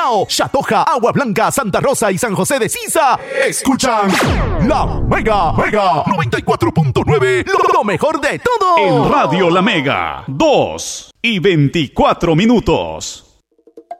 Callao, Chatoja, Agua Blanca, Santa Rosa y San José de Sisa escuchan La Mega 94.9, lo mejor de todo. En Radio La Mega, 2:24.